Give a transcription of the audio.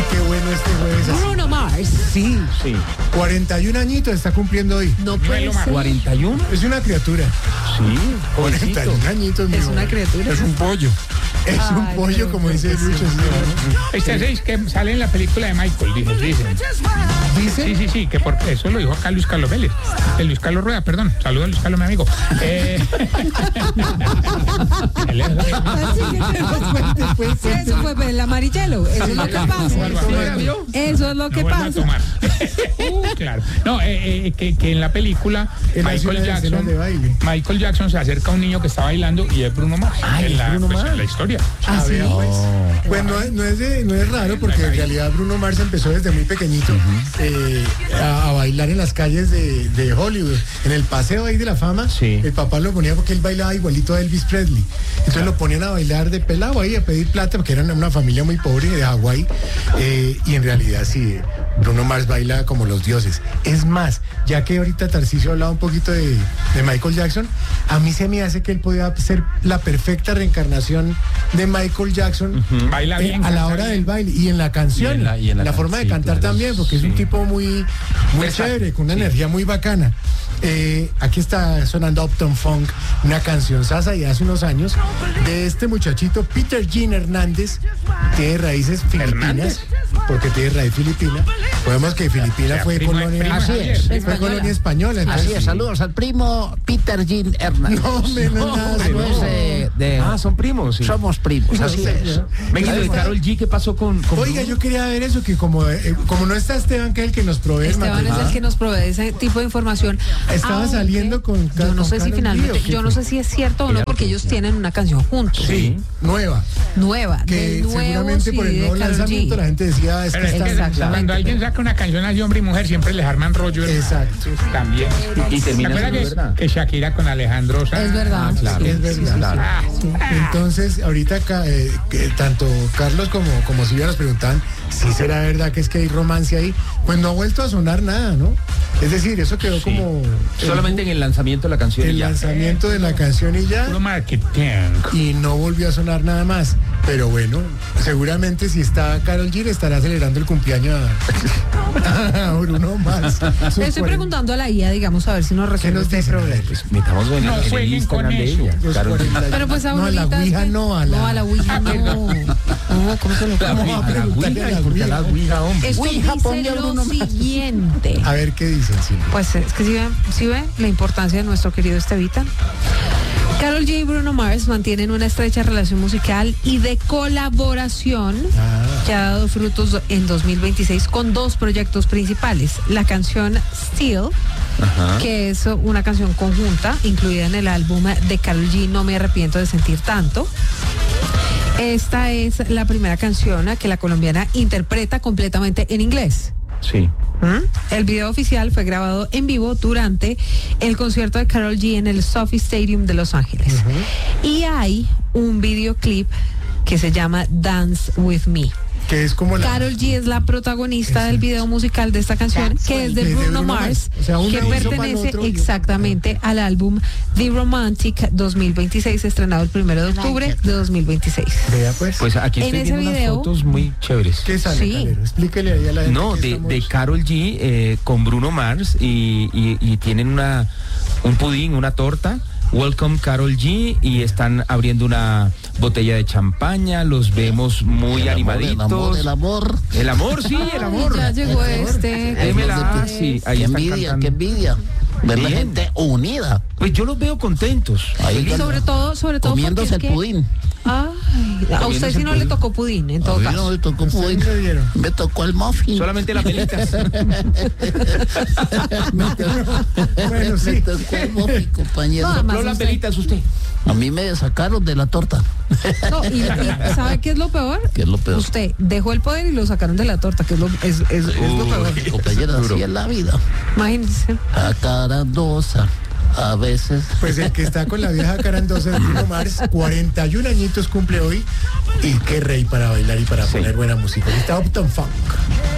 qué bueno este jueves. Bruno Mars. Sí, Sí. 41 añitos está cumpliendo hoy. No puede ser. 41. Es una criatura. Sí. 41 añitos, mi Es amor. una criatura. Es un pollo. Es un Ay, pollo, no, como dice no, Lucho. Este es que sale en la película de Michael, dicen. Dice. Sí, que porque eso lo dijo acá Luis Carlos Vélez. Luis Carlos Rueda, perdón. Saludos a Luis Carlos, mi amigo. Sí, eso fue el amarillelo. Eso es lo que pasa. Eso es lo que No vuelva a pasa. tomar. Claro. No, que en la película En la ciudad de escenas de baile. Michael Jackson se acerca a un niño que está bailando y es Bruno Mars. Ay, ¿es Bruno Mars? En la historia. ¿Ah, sí? Vea, pues no es raro, porque en realidad Bruno Mars empezó desde muy pequeñito a bailar en las calles de Hollywood. En el paseo ahí de la fama, Sí. el papá lo ponía porque él bailaba igualito a Elvis Presley. Entonces lo ponían a bailar de pelado ahí, a pedir plata, porque eran una familia muy pobre de Hawái. Y en realidad sí, Bruno Mars baila como los dioses. Es más, ya que ahorita Tarcisio hablaba un poquito de Michael Jackson, a mí se me hace que él podía ser la perfecta reencarnación de Michael Jackson Baila bien. a la canta hora bien. del baile y en la canción, y en la forma de sí, cantar claro, también, porque es un sí. tipo muy chévere, con una energía muy bacana. Aquí está sonando Uptown Funk, una canción sasa y hace unos años de este muchachito Peter Jean Hernández, tiene raíces filipinas, ¿Hernández? porque tiene raíz filipina. Podemos que Filipina fue colonia, Así es. fue Española. colonia española. Así entonces- es, saludos al primo Peter Jean Hernández. No, menos nada. Eso es de- Son primos, sí. somos primos, así es. Venga, de Karol G, ¿qué pasó con Oiga, yo quería ver eso, que como no está Esteban, que es el que nos provee el Esteban es material. el que nos provee ese tipo de información. Estaba Aunque saliendo con yo no sé si Karol G, finalmente, ¿o qué yo no fue? sé si es cierto o no, porque ellos tienen una canción juntos. Sí, nueva. Nueva. Que del nuevo seguramente por el CD nuevo de Karol lanzamiento G. la gente decía, es que Pero es está... que Exactamente. cuando alguien saca una canción así, hombre y mujer, siempre les arman rollo. Exacto. También. Y ¿Se termina acuerda siendo verdad? que Shakira con Alejandro Sanz? Es verdad. Claro. Es verdad. Entonces, ahorita que tanto Carlos como Silvia nos preguntaban si será verdad que es que hay romance ahí. Pues no ha vuelto a sonar nada, ¿no? Es decir, eso quedó como Solamente en el lanzamiento de la canción y el ya. lanzamiento de la canción y ya. Puro marketing. Y no volvió a sonar nada más. Pero bueno, seguramente si está Karol G le estará celebrando el cumpleaños a Bruno Mars. Le estoy preguntando a la IA, digamos, a ver si nos ¿Qué resuelve nos este dice? problema. Pues metamos en No el jueguen Instagram con de eso. ella. Karol G. Pero pues No, a la ahorita Ouija no, a la... No, a la Ouija no. No, ¿cómo se lo La ¿Cómo va a Ouija, preguntarle a la ¿por qué a la Ouija, hombre? Esto Ouija, ponle dice a lo Bruno Mars. siguiente. A ver qué dicen, Silvia. Pues es que si ve la importancia de nuestro querido Estevita. Karol G y Bruno Mars mantienen una estrecha relación musical y de colaboración que ha dado frutos en 2026 con dos proyectos principales. La canción Still, que es una canción conjunta incluida en el álbum de Karol G, No me arrepiento de sentir tanto. Esta es la primera canción que la colombiana interpreta completamente en inglés. Sí. El video oficial fue grabado en vivo durante el concierto de Karol G en el SoFi Stadium de Los Ángeles. Y hay un videoclip que se llama Dance With Me. Que es como la... Karol G es la protagonista del video musical de esta canción, que es de Bruno Mars, O sea, uno que hizo pa'l pertenece otro y- exactamente al álbum The Romantic 2026, estrenado el 1 de octubre de 2026. Vea pues. Pues aquí En estoy ese viendo video- unas fotos muy chéveres. ¿Qué sale, Sí. Calero? Explíquele ahí a la gente No, que de estamos- Karol G con Bruno Mars y tienen un pudín, una torta. Welcome Karol G y están abriendo una botella de champaña, los vemos muy animaditos. El amor. El amor, sí, el amor. Ya llegó este. Démela, sí, ahí Qué están envidia, cantando. qué envidia. Ver la Bien. gente unida. Pues yo los veo contentos. Ahí Sobre todo comiéndose porque el es que- pudín. Ay, a usted sí no le tocó pudín, en todo A mí no caso. me tocó ¿Ustedes pudín. qué dieron? Me tocó el muffin. Solamente las velitas. Bueno, sí. Me tocó el muffin, compañero. No, además No las usted- velitas usted. A mí me sacaron de la torta. No, y ¿sabe qué es lo peor? ¿Qué es lo peor? Usted dejó el poder y lo sacaron de la torta, que es lo peor. Compañera, así es la vida. Imagínense. Acarandosa. A veces. Pues el que está con la vieja carandosa es Bruno Mars, 41 añitos cumple hoy y qué rey para bailar y para poner buena música. Está Uptown Funk.